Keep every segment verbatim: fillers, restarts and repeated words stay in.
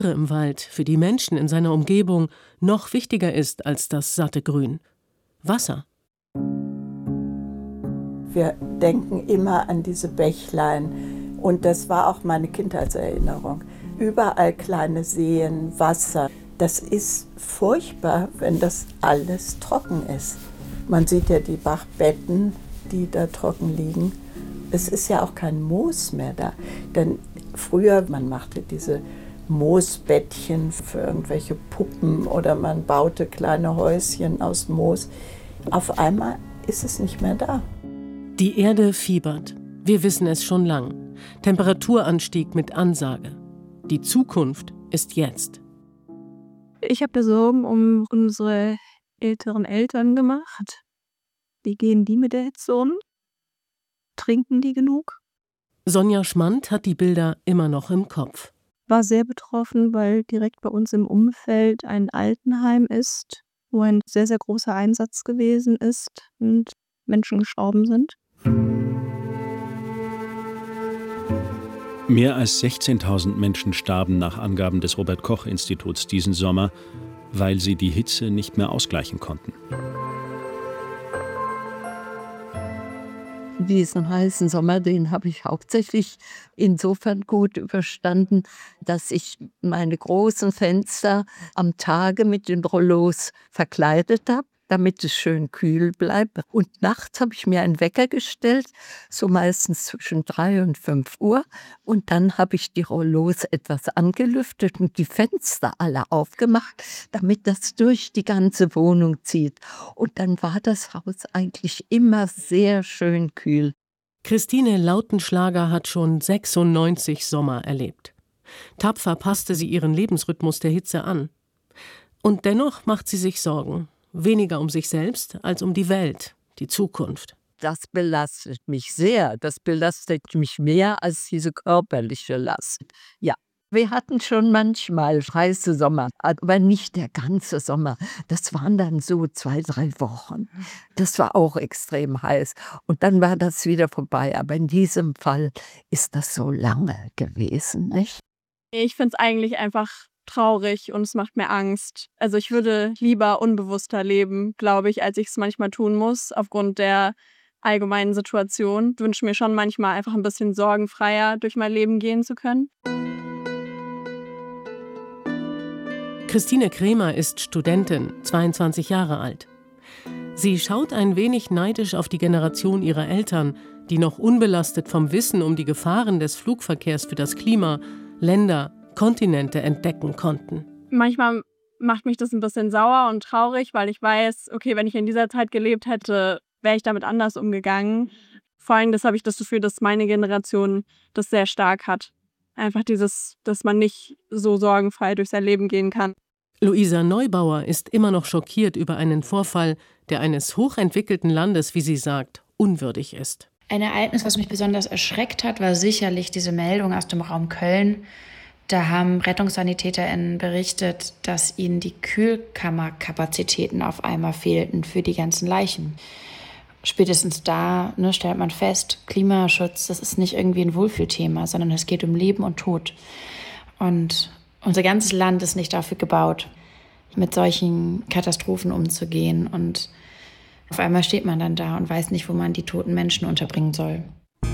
im Wald für die Menschen in seiner Umgebung noch wichtiger ist als das satte Grün. Wasser. Wir denken immer an diese Bächlein und das war auch meine Kindheitserinnerung. Überall kleine Seen, Wasser. Das ist furchtbar, wenn das alles trocken ist. Man sieht ja die Bachbetten, die da trocken liegen. Es ist ja auch kein Moos mehr da. Denn früher, man machte diese Moosbettchen für irgendwelche Puppen oder man baute kleine Häuschen aus Moos. Auf einmal ist es nicht mehr da. Die Erde fiebert. Wir wissen es schon lang. Temperaturanstieg mit Ansage. Die Zukunft ist jetzt. Ich habe mir Sorgen um unsere älteren Eltern gemacht. Wie gehen die mit der Hitze um? Trinken die genug? Sonja Schmand hat die Bilder immer noch im Kopf. War sehr betroffen, weil direkt bei uns im Umfeld ein Altenheim ist, wo ein sehr, sehr großer Einsatz gewesen ist und Menschen gestorben sind. Mehr als sechzehntausend Menschen starben nach Angaben des Robert-Koch-Instituts diesen Sommer, weil sie die Hitze nicht mehr ausgleichen konnten. Diesen heißen Sommer, den habe ich hauptsächlich insofern gut überstanden, dass ich meine großen Fenster am Tage mit den Rollos verkleidet habe, damit es schön kühl bleibt. Und nachts habe ich mir einen Wecker gestellt, so meistens zwischen drei und fünf Uhr. Und dann habe ich die Rollos etwas angelüftet und die Fenster alle aufgemacht, damit das durch die ganze Wohnung zieht. Und dann war das Haus eigentlich immer sehr schön kühl. Christine Lautenschlager hat schon sechsundneunzig Sommer erlebt. Tapfer passte sie ihren Lebensrhythmus der Hitze an. Und dennoch macht sie sich Sorgen. Weniger um sich selbst als um die Welt, die Zukunft. Das belastet mich sehr. Das belastet mich mehr als diese körperliche Last. Ja, wir hatten schon manchmal heiße Sommer, aber nicht der ganze Sommer. Das waren dann so zwei, drei Wochen. Das war auch extrem heiß. Und dann war das wieder vorbei. Aber in diesem Fall ist das so lange gewesen, nicht? Ich finde es eigentlich einfach traurig und es macht mir Angst. Also ich würde lieber unbewusster leben, glaube ich, als ich es manchmal tun muss, aufgrund der allgemeinen Situation. Ich wünsche mir schon manchmal einfach ein bisschen sorgenfreier durch mein Leben gehen zu können. Christine Kremer ist Studentin, zweiundzwanzig Jahre alt. Sie schaut ein wenig neidisch auf die Generation ihrer Eltern, die noch unbelastet vom Wissen um die Gefahren des Flugverkehrs für das Klima Länder, Kontinente entdecken konnten. Manchmal macht mich das ein bisschen sauer und traurig, weil ich weiß, okay, wenn ich in dieser Zeit gelebt hätte, wäre ich damit anders umgegangen. Vor allem das habe ich das Gefühl, dass meine Generation das sehr stark hat. Einfach dieses, dass man nicht so sorgenfrei durch sein Leben gehen kann. Luisa Neubauer ist immer noch schockiert über einen Vorfall, der eines hochentwickelten Landes, wie sie sagt, unwürdig ist. Ein Ereignis, was mich besonders erschreckt hat, war sicherlich diese Meldung aus dem Raum Köln. Da haben RettungssanitäterInnen berichtet, dass ihnen die Kühlkammerkapazitäten auf einmal fehlten für die ganzen Leichen. Spätestens da ne, stellt man fest, Klimaschutz, das ist nicht irgendwie ein Wohlfühlthema, sondern es geht um Leben und Tod. Und unser ganzes Land ist nicht dafür gebaut, mit solchen Katastrophen umzugehen. Und auf einmal steht man dann da und weiß nicht, wo man die toten Menschen unterbringen soll.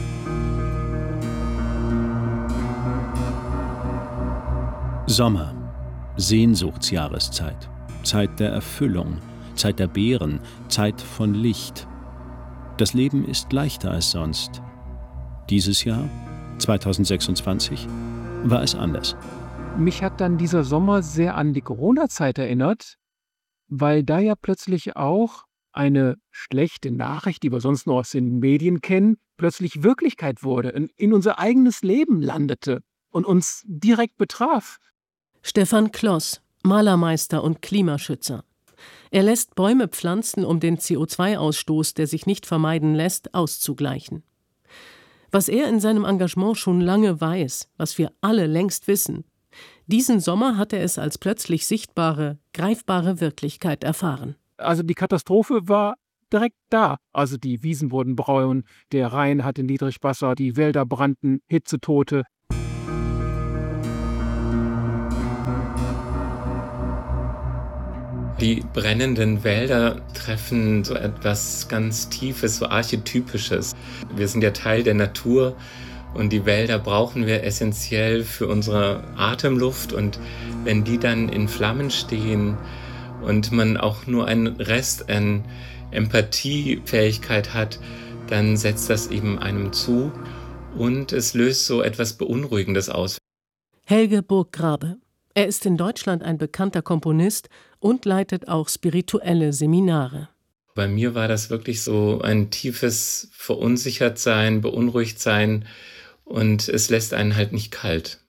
Sommer, Sehnsuchtsjahreszeit, Zeit der Erfüllung, Zeit der Beeren, Zeit von Licht. Das Leben ist leichter als sonst. Dieses Jahr, zweitausendsechsundzwanzig, war es anders. Mich hat dann dieser Sommer sehr an die Corona-Zeit erinnert, weil da ja plötzlich auch eine schlechte Nachricht, die wir sonst nur aus den Medien kennen, plötzlich Wirklichkeit wurde, in, in unser eigenes Leben landete und uns direkt betraf. Stefan Kloss, Malermeister und Klimaschützer. Er lässt Bäume pflanzen, um den C O zwei Ausstoß, der sich nicht vermeiden lässt, auszugleichen. Was er in seinem Engagement schon lange weiß, was wir alle längst wissen, diesen Sommer hat er es als plötzlich sichtbare, greifbare Wirklichkeit erfahren. Also die Katastrophe war direkt da. Also die Wiesen wurden braun, der Rhein hatte Niedrigwasser, die Wälder brannten, Hitzetote. Die brennenden Wälder treffen so etwas ganz Tiefes, so Archetypisches. Wir sind ja Teil der Natur und die Wälder brauchen wir essentiell für unsere Atemluft. Und wenn die dann in Flammen stehen und man auch nur einen Rest an Empathiefähigkeit hat, dann setzt das eben einem zu und es löst so etwas Beunruhigendes aus. Helge Burggrabe. Er ist in Deutschland ein bekannter Komponist und leitet auch spirituelle Seminare. Bei mir war das wirklich so ein tiefes Verunsichertsein, Beunruhigtsein und es lässt einen halt nicht kalt.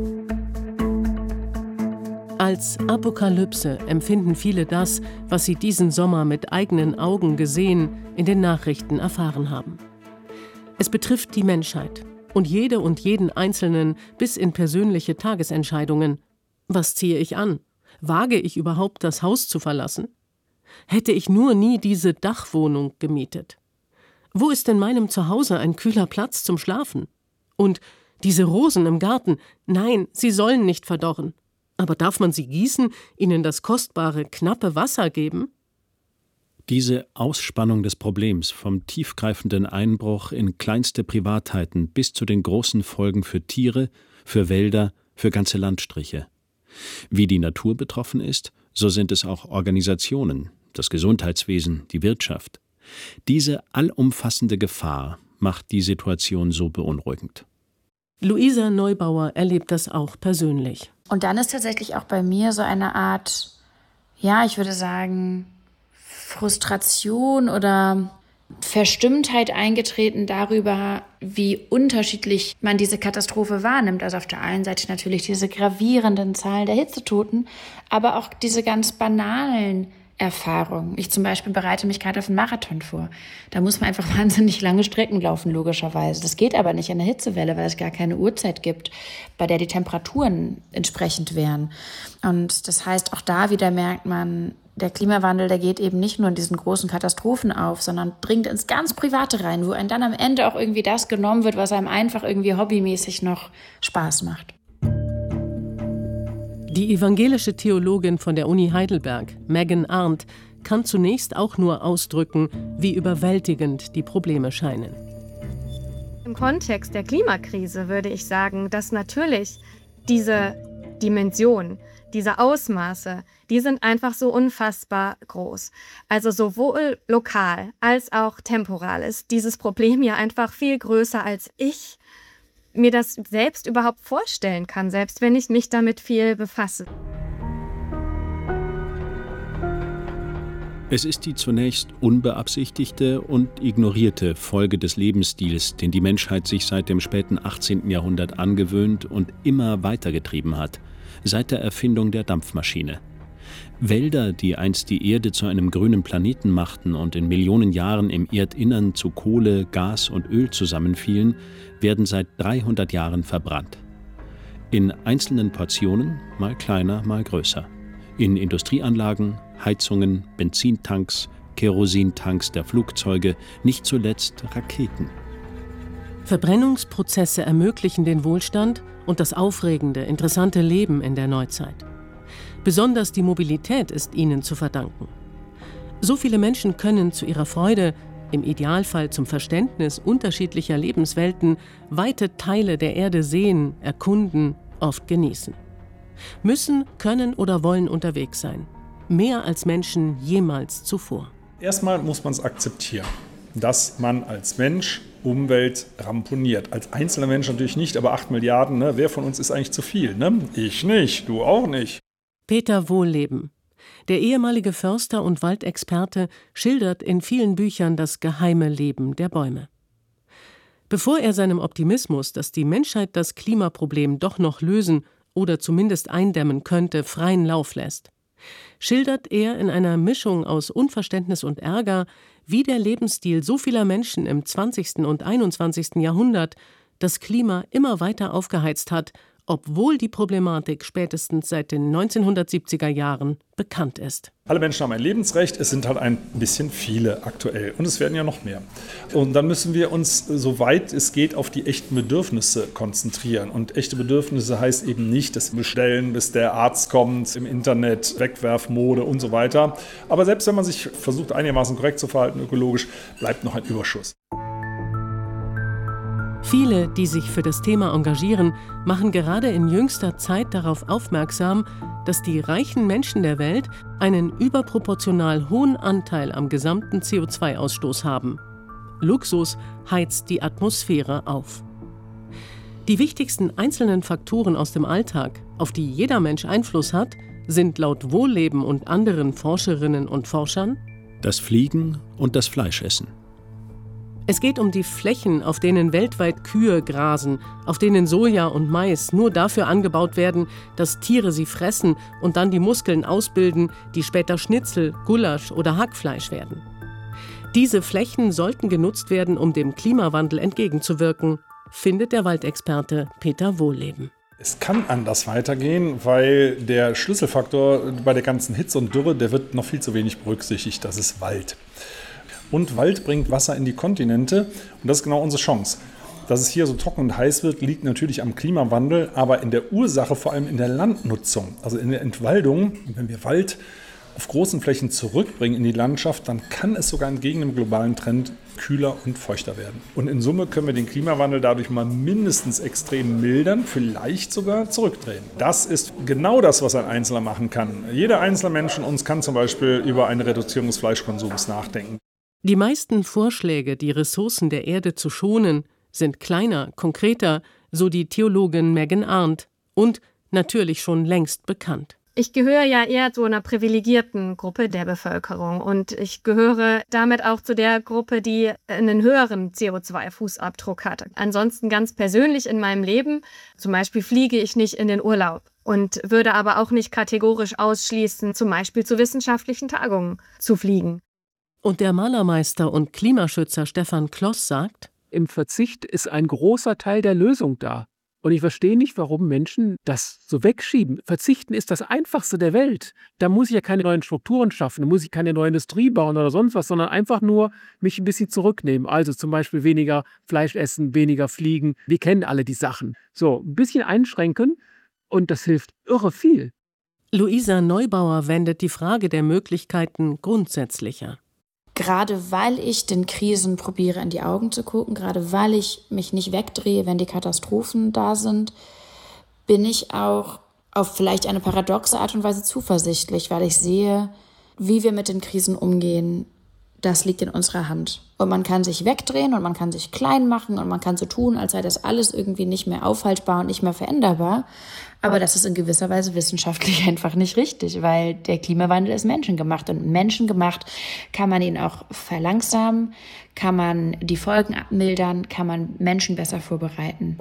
Als Apokalypse empfinden viele das, was sie diesen Sommer mit eigenen Augen gesehen, in den Nachrichten erfahren haben. Es betrifft die Menschheit und jede und jeden Einzelnen bis in persönliche Tagesentscheidungen. Was ziehe ich an? Wage ich überhaupt, das Haus zu verlassen? Hätte ich nur nie diese Dachwohnung gemietet? Wo ist in meinem Zuhause ein kühler Platz zum Schlafen? Und diese Rosen im Garten, nein, sie sollen nicht verdorren. Aber darf man sie gießen, ihnen das kostbare, knappe Wasser geben? Diese Ausspannung des Problems vom tiefgreifenden Einbruch in kleinste Privatheiten bis zu den großen Folgen für Tiere, für Wälder, für ganze Landstriche. Wie die Natur betroffen ist, so sind es auch Organisationen, das Gesundheitswesen, die Wirtschaft. Diese allumfassende Gefahr macht die Situation so beunruhigend. Luisa Neubauer erlebt das auch persönlich. Und dann ist tatsächlich auch bei mir so eine Art, ja, ich würde sagen, Frustration oder Verstimmtheit eingetreten darüber, wie unterschiedlich man diese Katastrophe wahrnimmt. Also auf der einen Seite natürlich diese gravierenden Zahlen der Hitzetoten, aber auch diese ganz banalen Erfahrungen. Ich zum Beispiel bereite mich gerade auf einen Marathon vor. Da muss man einfach wahnsinnig lange Strecken laufen, logischerweise. Das geht aber nicht in der Hitzewelle, weil es gar keine Uhrzeit gibt, bei der die Temperaturen entsprechend wären. Und das heißt, auch da wieder merkt man, der Klimawandel, der geht eben nicht nur in diesen großen Katastrophen auf, sondern dringt ins ganz Private rein, wo einem dann am Ende auch irgendwie das genommen wird, was einem einfach irgendwie hobbymäßig noch Spaß macht. Die evangelische Theologin von der Uni Heidelberg, Megan Arndt, kann zunächst auch nur ausdrücken, wie überwältigend die Probleme scheinen. Im Kontext der Klimakrise würde ich sagen, dass natürlich diese Dimension, diese Ausmaße, die sind einfach so unfassbar groß. Also sowohl lokal als auch temporal ist dieses Problem ja einfach viel größer, als ich mir das selbst überhaupt vorstellen kann, selbst wenn ich mich damit viel befasse. Es ist die zunächst unbeabsichtigte und ignorierte Folge des Lebensstils, den die Menschheit sich seit dem späten achtzehnten Jahrhundert angewöhnt und immer weitergetrieben hat, seit der Erfindung der Dampfmaschine. Wälder, die einst die Erde zu einem grünen Planeten machten und in Millionen Jahren im Erdinnern zu Kohle, Gas und Öl zusammenfielen, werden seit dreihundert Jahren verbrannt. In einzelnen Portionen, mal kleiner, mal größer. In Industrieanlagen, Heizungen, Benzintanks, Kerosintanks der Flugzeuge, nicht zuletzt Raketen. Verbrennungsprozesse ermöglichen den Wohlstand und das aufregende, interessante Leben in der Neuzeit. Besonders die Mobilität ist ihnen zu verdanken. So viele Menschen können zu ihrer Freude, im Idealfall zum Verständnis unterschiedlicher Lebenswelten, weite Teile der Erde sehen, erkunden, oft genießen. Müssen, können oder wollen unterwegs sein. Mehr als Menschen jemals zuvor. Erstmal muss man es akzeptieren, dass man als Mensch Umwelt ramponiert. Als einzelner Mensch natürlich nicht, aber acht Milliarden, ne? Wer von uns ist eigentlich zu viel? Ne? Ich nicht, du auch nicht. Peter Wohlleben. Der ehemalige Förster und Waldexperte schildert in vielen Büchern das geheime Leben der Bäume. Bevor er seinem Optimismus, dass die Menschheit das Klimaproblem doch noch lösen oder zumindest eindämmen könnte, freien Lauf lässt, schildert er in einer Mischung aus Unverständnis und Ärger, wie der Lebensstil so vieler Menschen im zwanzigsten und einundzwanzigsten Jahrhundert das Klima immer weiter aufgeheizt hat obwohl die Problematik spätestens seit den neunzehnhundertsiebziger Jahren bekannt ist. Alle Menschen haben ein Lebensrecht, es sind halt ein bisschen viele aktuell und es werden ja noch mehr. Und dann müssen wir uns, soweit es geht, auf die echten Bedürfnisse konzentrieren. Und echte Bedürfnisse heißt eben nicht, dass wir bestellen, bis der Arzt kommt, im Internet, Wegwerfmode und so weiter. Aber selbst wenn man sich versucht, einigermaßen korrekt zu verhalten, ökologisch, bleibt noch ein Überschuss. Viele, die sich für das Thema engagieren, machen gerade in jüngster Zeit darauf aufmerksam, dass die reichen Menschen der Welt einen überproportional hohen Anteil am gesamten C O zwei Ausstoß haben. Luxus heizt die Atmosphäre auf. Die wichtigsten einzelnen Faktoren aus dem Alltag, auf die jeder Mensch Einfluss hat, sind laut Wohlleben und anderen Forscherinnen und Forschern das Fliegen und das Fleischessen. Es geht um die Flächen, auf denen weltweit Kühe grasen, auf denen Soja und Mais nur dafür angebaut werden, dass Tiere sie fressen und dann die Muskeln ausbilden, die später Schnitzel, Gulasch oder Hackfleisch werden. Diese Flächen sollten genutzt werden, um dem Klimawandel entgegenzuwirken, findet der Waldexperte Peter Wohlleben. Es kann anders weitergehen, weil der Schlüsselfaktor bei der ganzen Hitze und Dürre, der wird noch viel zu wenig berücksichtigt, das ist Wald. Und Wald bringt Wasser in die Kontinente und das ist genau unsere Chance. Dass es hier so trocken und heiß wird, liegt natürlich am Klimawandel, aber in der Ursache vor allem in der Landnutzung, also in der Entwaldung. Und wenn wir Wald auf großen Flächen zurückbringen in die Landschaft, dann kann es sogar entgegen dem globalen Trend kühler und feuchter werden. Und in Summe können wir den Klimawandel dadurch mal mindestens extrem mildern, vielleicht sogar zurückdrehen. Das ist genau das, was ein Einzelner machen kann. Jeder einzelne Mensch von uns kann zum Beispiel über eine Reduzierung des Fleischkonsums nachdenken. Die meisten Vorschläge, die Ressourcen der Erde zu schonen, sind kleiner, konkreter, so die Theologin Megan Arndt und natürlich schon längst bekannt. Ich gehöre ja eher zu einer privilegierten Gruppe der Bevölkerung und ich gehöre damit auch zu der Gruppe, die einen höheren C O zwei Fußabdruck hat. Ansonsten ganz persönlich in meinem Leben, zum Beispiel fliege ich nicht in den Urlaub und würde aber auch nicht kategorisch ausschließen, zum Beispiel zu wissenschaftlichen Tagungen zu fliegen. Und der Malermeister und Klimaschützer Stefan Kloss sagt: Im Verzicht ist ein großer Teil der Lösung da. Und ich verstehe nicht, warum Menschen das so wegschieben. Verzichten ist das Einfachste der Welt. Da muss ich ja keine neuen Strukturen schaffen, da muss ich keine neue Industrie bauen oder sonst was, sondern einfach nur mich ein bisschen zurücknehmen. Also zum Beispiel weniger Fleisch essen, weniger fliegen. Wir kennen alle die Sachen. So, ein bisschen einschränken und das hilft irre viel. Luisa Neubauer wendet die Frage der Möglichkeiten grundsätzlicher. Gerade weil ich den Krisen probiere, in die Augen zu gucken, gerade weil ich mich nicht wegdrehe, wenn die Katastrophen da sind, bin ich auch auf vielleicht eine paradoxe Art und Weise zuversichtlich, weil ich sehe, wie wir mit den Krisen umgehen, das liegt in unserer Hand. Und man kann sich wegdrehen und man kann sich klein machen und man kann so tun, als sei das alles irgendwie nicht mehr aufhaltbar und nicht mehr veränderbar. Aber das ist in gewisser Weise wissenschaftlich einfach nicht richtig, weil der Klimawandel ist menschengemacht. Und menschengemacht kann man ihn auch verlangsamen, kann man die Folgen abmildern, kann man Menschen besser vorbereiten.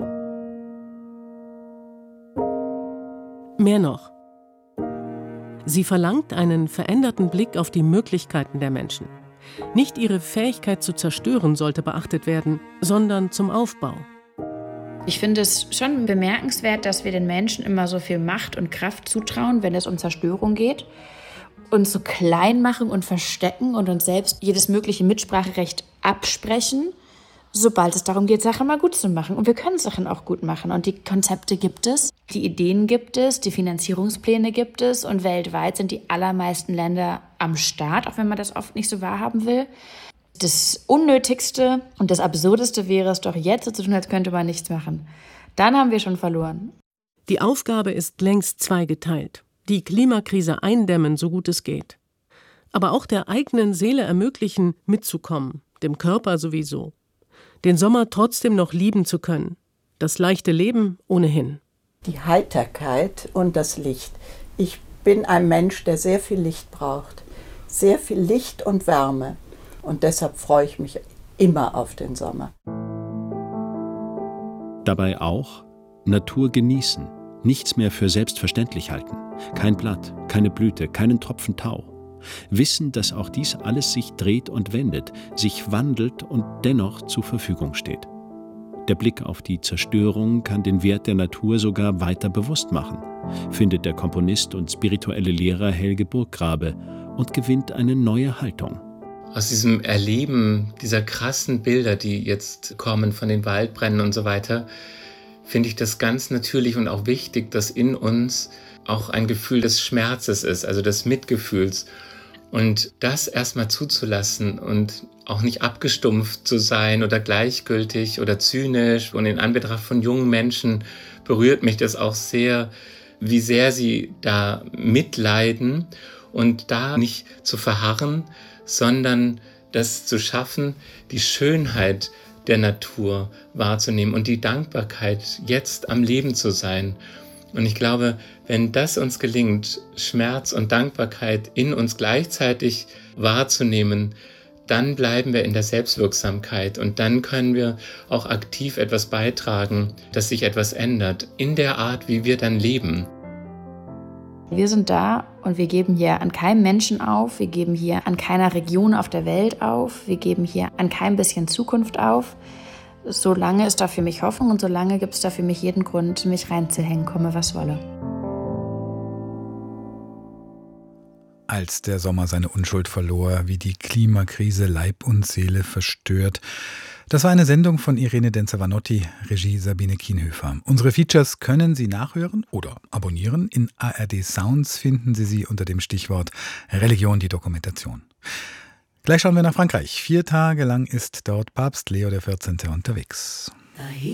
Mehr noch. Sie verlangt einen veränderten Blick auf die Möglichkeiten der Menschen. Nicht ihre Fähigkeit zu zerstören sollte beachtet werden, sondern zum Aufbau. Ich finde es schon bemerkenswert, dass wir den Menschen immer so viel Macht und Kraft zutrauen, wenn es um Zerstörung geht. Uns so klein machen und verstecken und uns selbst jedes mögliche Mitspracherecht absprechen, sobald es darum geht, Sachen mal gut zu machen. Und wir können Sachen auch gut machen. Und die Konzepte gibt es, die Ideen gibt es, die Finanzierungspläne gibt es. Und weltweit sind die allermeisten Länder am Start, auch wenn man das oft nicht so wahrhaben will. Das Unnötigste und das Absurdeste wäre es doch jetzt so zu tun, als könnte man nichts machen. Dann haben wir schon verloren. Die Aufgabe ist längst zweigeteilt. Die Klimakrise eindämmen, so gut es geht. Aber auch der eigenen Seele ermöglichen, mitzukommen, dem Körper sowieso. Den Sommer trotzdem noch lieben zu können. Das leichte Leben ohnehin. Die Heiterkeit und das Licht. Ich bin ein Mensch, der sehr viel Licht braucht. Sehr viel Licht und Wärme. Und deshalb freue ich mich immer auf den Sommer. Dabei auch Natur genießen, nichts mehr für selbstverständlich halten. Kein Blatt, keine Blüte, keinen Tropfen Tau. Wissen, dass auch dies alles sich dreht und wendet, sich wandelt und dennoch zur Verfügung steht. Der Blick auf die Zerstörung kann den Wert der Natur sogar weiter bewusst machen, findet der Komponist und spirituelle Lehrer Helge Burggrabe und gewinnt eine neue Haltung. Aus diesem Erleben dieser krassen Bilder, die jetzt kommen von den Waldbränden und so weiter, finde ich das ganz natürlich und auch wichtig, dass in uns auch ein Gefühl des Schmerzes ist, also des Mitgefühls. Und das erstmal zuzulassen und auch nicht abgestumpft zu sein oder gleichgültig oder zynisch. Und in Anbetracht von jungen Menschen berührt mich das auch sehr, wie sehr sie da mitleiden und da nicht zu verharren, sondern das zu schaffen, die Schönheit der Natur wahrzunehmen und die Dankbarkeit, jetzt am Leben zu sein. Und ich glaube, wenn das uns gelingt, Schmerz und Dankbarkeit in uns gleichzeitig wahrzunehmen, dann bleiben wir in der Selbstwirksamkeit und dann können wir auch aktiv etwas beitragen, dass sich etwas ändert, in der Art, wie wir dann leben. Wir sind da und wir geben hier an keinem Menschen auf, wir geben hier an keiner Region auf der Welt auf, wir geben hier an kein bisschen Zukunft auf. Solange ist da für mich Hoffnung und solange gibt es da für mich jeden Grund, mich reinzuhängen, komme was wolle. Als der Sommer seine Unschuld verlor, wie die Klimakrise Leib und Seele verstört. Das war eine Sendung von Irene Denzer-Vanotti, Regie Sabine Kienhöfer. Unsere Features können Sie nachhören oder abonnieren. In A R D Sounds finden Sie sie unter dem Stichwort Religion, die Dokumentation. Gleich schauen wir nach Frankreich. Vier Tage lang ist dort Papst Leo der vierzehnte unterwegs.